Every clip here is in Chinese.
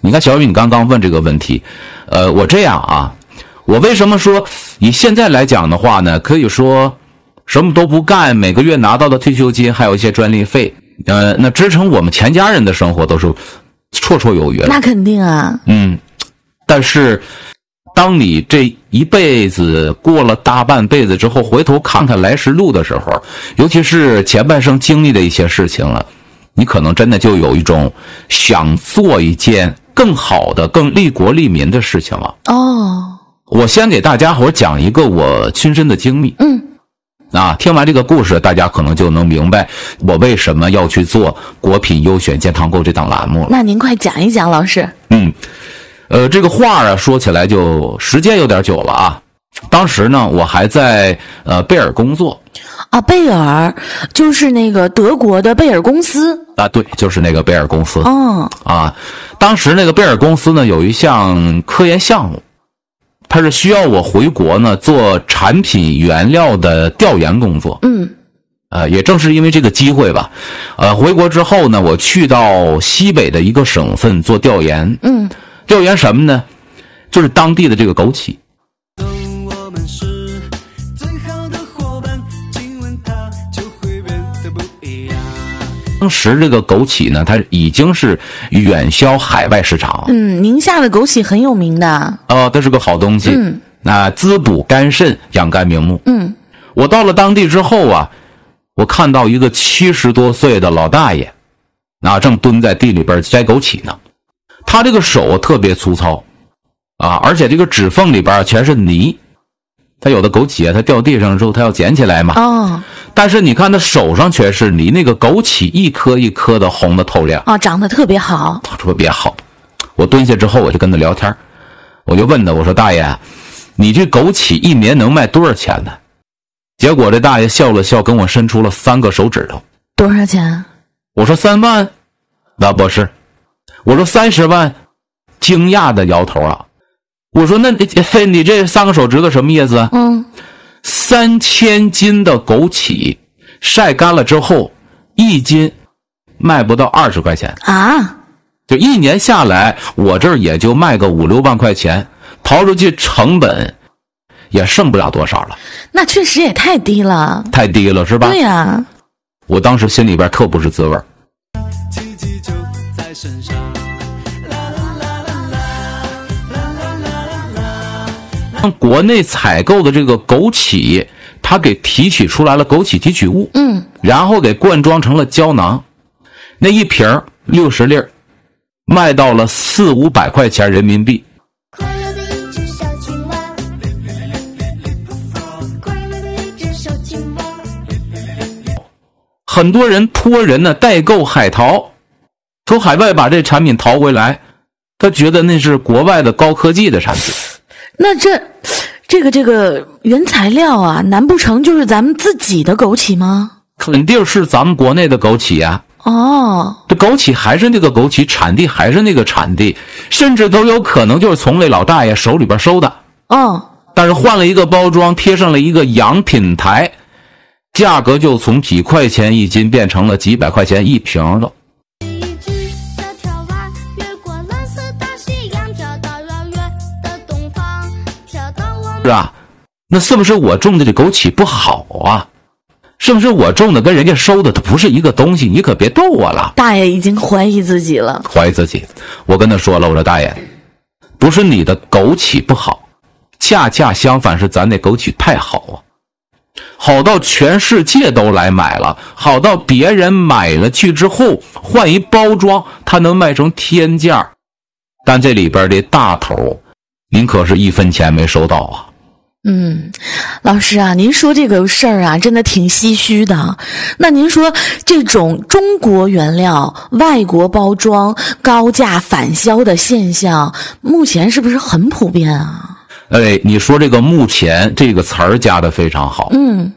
你看小雨，你刚刚问这个问题，我这样啊，我为什么说以现在来讲的话呢，可以说什么都不干，每个月拿到的退休金还有一些专利费，那支撑我们全家人的生活都是绰绰有余了。 那肯定啊。 但是当你这一辈子过了大半辈子之后，回头看看来时路的时候，尤其是前半生经历的一些事情了，你可能真的就有一种想做一件更好的、更利国利民的事情了。我先给大家伙讲一个我亲身的经历。听完这个故事，大家可能就能明白我为什么要去做国品优选健康购这档栏目了。 那您快讲一讲，老师。 这个话啊，说起来就时间有点久了啊。当时呢，我还在贝尔工作。 贝尔就是那个德国的贝尔公司啊，对，就是那个贝尔公司。当时那个贝尔公司呢，有一项科研项目，它是需要我回国呢做产品原料的调研工作。也正是因为这个机会吧，回国之后呢，我去到西北的一个省份做调研。调研什么呢？就是当地的这个枸杞。当时这个枸杞呢，它已经是远销海外市场。 宁夏的枸杞很有名的。 它是个好东西。滋补肝肾，养肝明目。我到了当地之后啊，我看到一个70多岁的老大爷，正蹲在地里边摘枸杞呢。他这个手特别粗糙而且这个指缝里边全是泥。他有的枸杞他掉地上之后他要捡起来嘛。但是你看他手上全是泥，那个枸杞一颗一颗的红的透亮。 长得特别好。 特别好。我蹲下之后我就跟他聊天，我就问他，我说大爷，你这枸杞一年能卖多少钱呢？结果这大爷笑了笑，跟我伸出了3个手指头。 多少钱？ 我说3万。那不是。我说30万。惊讶的摇头啊。我说那你这3个手指头什么意思？3000斤的枸杞晒干了之后，1斤卖不到20块钱就1年下来，我这儿也就卖个5、6万块钱，刨出去成本也剩不了多少了。 那确实也太低了。太低了是吧？ 对呀。 我当时心里边特不是滋味。国内采购的这个枸杞，它给提取出来了枸杞提取物，然后给灌装成了胶囊，那一瓶60粒，卖到了400、500块钱人民币。很多人托人呢代购海淘，从海外把这产品淘回来，他觉得那是国外的高科技的产品。 那这个原材料啊，难不成就是咱们自己的枸杞吗？ 肯定是咱们国内的枸杞呀。这枸杞还是那个枸杞，产地还是那个产地，甚至都有可能就是从那老大爷手里边收的。但是换了一个包装，贴上了一个洋品牌，价格就从几块钱1斤变成了几百块钱1瓶了。是啊，那是不是我种的这枸杞不好啊？是不是我种的跟人家收的它不是一个东西？你可别逗我了。 大爷已经怀疑自己了。 怀疑自己。我跟他说了，我说大爷，不是你的枸杞不好，恰恰相反是咱那枸杞太好啊，好到全世界都来买了，好到别人买了去之后换一包装，它能卖成天价。但这里边的大头，您可是1分钱没收到啊。 老师啊，您说这个事儿啊，真的挺唏嘘的。那您说这种中国原料、外国包装、高价返销的现象，目前是不是很普遍啊？ 你说这个目前这个词儿加的非常好。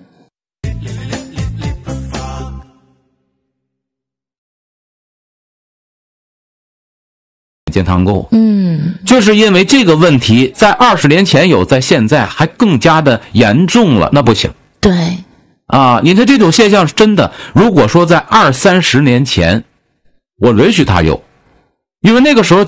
健康购，就是因为这个问题，在20年前有，在现在还更加的严重了，那不行。 对， 你看这种现象是真的。如果说在20、30年前，我允许它有，因为那个时候